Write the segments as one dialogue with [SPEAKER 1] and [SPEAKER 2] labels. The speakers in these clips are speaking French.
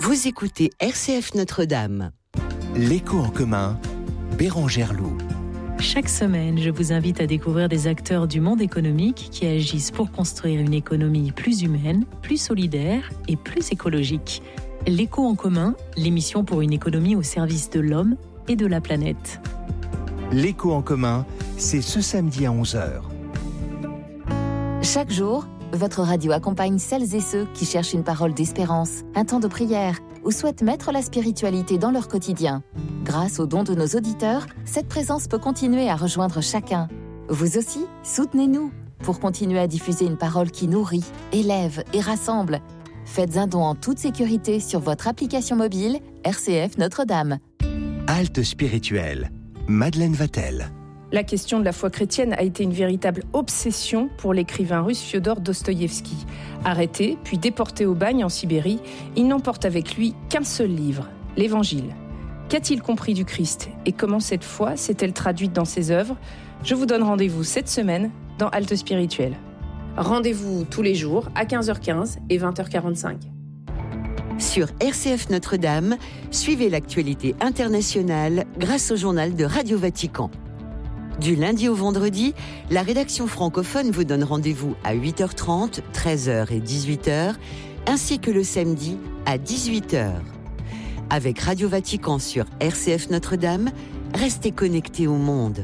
[SPEAKER 1] Vous écoutez RCF Notre-Dame.
[SPEAKER 2] L'écho en commun, Bérangère Loup.
[SPEAKER 3] Chaque semaine, je vous invite à découvrir des acteurs du monde économique qui agissent pour construire une économie plus humaine, plus solidaire et plus écologique. L'écho en commun, l'émission pour une économie au service de l'homme et de la planète.
[SPEAKER 2] L'écho en commun, c'est ce samedi à 11h.
[SPEAKER 4] Chaque jour, votre radio accompagne celles et ceux qui cherchent une parole d'espérance, un temps de prière ou souhaitent mettre la spiritualité dans leur quotidien. Grâce aux dons de nos auditeurs, cette présence peut continuer à rejoindre chacun. Vous aussi, soutenez-nous pour continuer à diffuser une parole qui nourrit, élève et rassemble. Faites un don en toute sécurité sur votre application mobile RCF Notre-Dame.
[SPEAKER 2] Halte spirituelle, Madeleine Vatel.
[SPEAKER 5] La question de la foi chrétienne a été une véritable obsession pour l'écrivain russe Fiodor Dostoïevski. Arrêté, puis déporté au bagne en Sibérie, il n'emporte avec lui qu'un seul livre, l'Évangile. Qu'a-t-il compris du Christ et comment cette foi s'est-elle traduite dans ses œuvres ? Je vous donne rendez-vous cette semaine dans Halte spirituelle. Rendez-vous tous les jours à 15h15 et 20h45.
[SPEAKER 1] Sur RCF Notre-Dame, suivez l'actualité internationale grâce au journal de Radio Vatican. Du lundi au vendredi, la rédaction francophone vous donne rendez-vous à 8h30, 13h et 18h, ainsi que le samedi à 18h. Avec Radio Vatican sur RCF Notre-Dame, restez connectés au monde.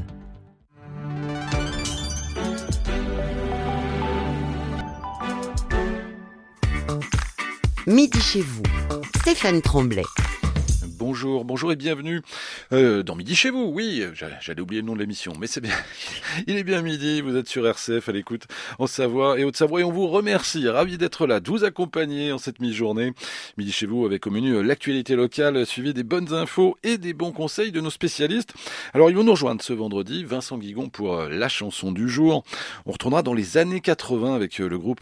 [SPEAKER 1] Midi chez vous, Stéphane Tremblay.
[SPEAKER 6] Bonjour et bienvenue dans Midi chez vous. Oui, j'allais oublier le nom de l'émission, mais c'est bien. Il est bien midi, vous êtes sur RCF à l'écoute en Savoie et Haute-Savoie et on vous remercie. Ravi d'être là, de vous accompagner en cette mi-journée. Midi chez vous avec au menu l'actualité locale suivie des bonnes infos et des bons conseils de nos spécialistes. Alors ils vont nous rejoindre ce vendredi, Vincent Guigon pour la chanson du jour. On retournera dans les années 80 avec le groupe